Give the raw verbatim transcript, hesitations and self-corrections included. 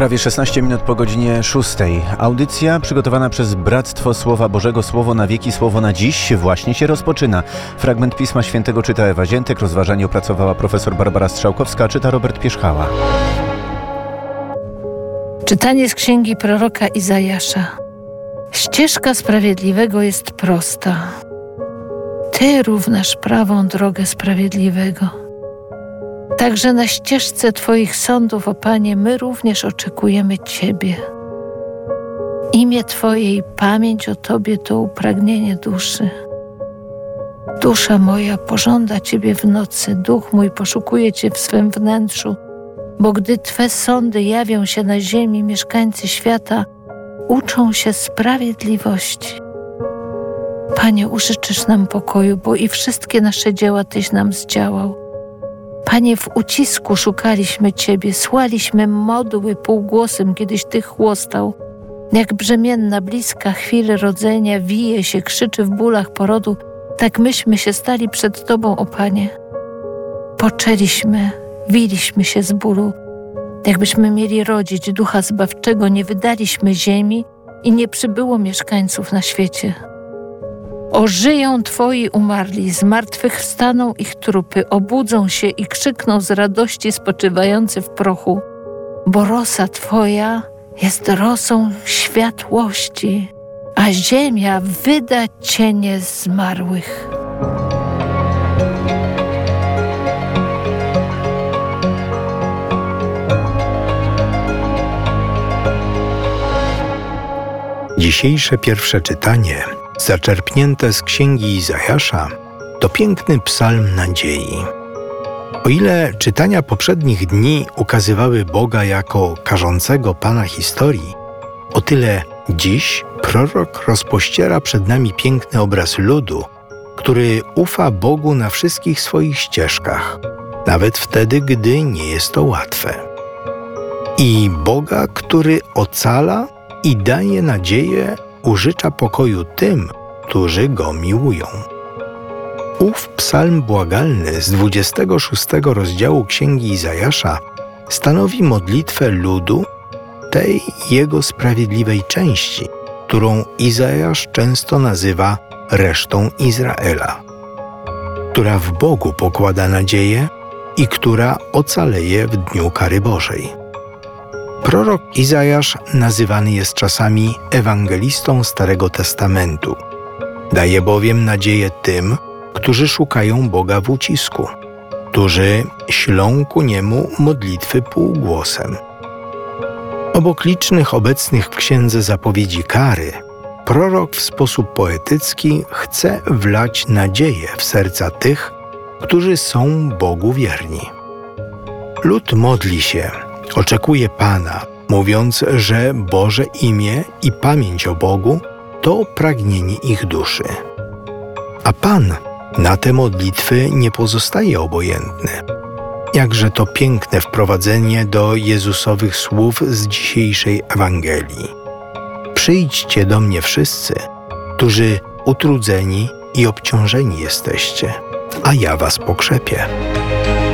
Prawie szesnaście minut po godzinie szóstej. Audycja przygotowana przez Bractwo Słowa Bożego Słowo na wieki, Słowo na dziś właśnie się rozpoczyna. Fragment Pisma Świętego czyta Ewa Ziętek, rozważanie opracowała profesor Barbara Strzałkowska, czyta Robert Pierzchała. Czytanie z księgi proroka Izajasza. Ścieżka sprawiedliwego jest prosta. Ty równasz prawą drogę sprawiedliwego. Także na ścieżce Twoich sądów, o Panie, my również oczekujemy Ciebie. Imię Twoje i pamięć o Tobie to upragnienie duszy. Dusza moja pożąda Ciebie w nocy, duch mój poszukuje Cię w swym wnętrzu, bo gdy Twe sądy jawią się na ziemi, mieszkańcy świata uczą się sprawiedliwości. Panie, użyczysz nam pokoju, bo i wszystkie nasze dzieła Tyś nam zdziałał. Panie, w ucisku szukaliśmy Ciebie, słaliśmy modły półgłosem, kiedyś Ty chłostał. Jak brzemienna bliska chwili rodzenia wije się, krzyczy w bólach porodu, tak myśmy się stali przed Tobą, o Panie. Poczęliśmy, wiliśmy się z bólu, jakbyśmy mieli rodzić ducha zbawczego, nie wydaliśmy ziemi i nie przybyło mieszkańców na świecie. Ożyją Twoi umarli, z martwych wstaną ich trupy, obudzą się i krzykną z radości spoczywający w prochu, bo rosa Twoja jest rosą światłości, a ziemia wyda cienie zmarłych. Dzisiejsze pierwsze czytanie, zaczerpnięte z księgi Izajasza, to piękny psalm nadziei. O ile czytania poprzednich dni ukazywały Boga jako karzącego Pana historii, o tyle dziś prorok rozpościera przed nami piękny obraz ludu, który ufa Bogu na wszystkich swoich ścieżkach, nawet wtedy, gdy nie jest to łatwe. I Boga, który ocala i daje nadzieję, użycza pokoju tym, którzy Go miłują. Ów psalm błagalny z dwudziestego szóstego rozdziału Księgi Izajasza stanowi modlitwę ludu, tej jego sprawiedliwej części, którą Izajasz często nazywa resztą Izraela, która w Bogu pokłada nadzieję i która ocaleje w dniu kary Bożej. Prorok Izajasz nazywany jest czasami ewangelistą Starego Testamentu. Daje bowiem nadzieję tym, którzy szukają Boga w ucisku, którzy ślą ku Niemu modlitwy półgłosem. Obok licznych obecnych w księdze zapowiedzi kary, prorok w sposób poetycki chce wlać nadzieję w serca tych, którzy są Bogu wierni. Lud modli się, oczekuje Pana, mówiąc, że Boże imię i pamięć o Bogu to pragnienie ich duszy. A Pan na te modlitwy nie pozostaje obojętny. Jakże to piękne wprowadzenie do Jezusowych słów z dzisiejszej Ewangelii. Przyjdźcie do mnie wszyscy, którzy utrudzeni i obciążeni jesteście, a ja was pokrzepię.